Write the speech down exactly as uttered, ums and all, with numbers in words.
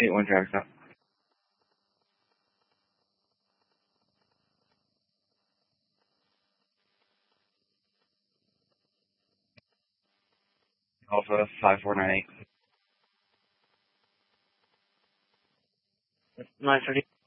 eight one traffic stop. Alpha five four nine eight. nine thirty.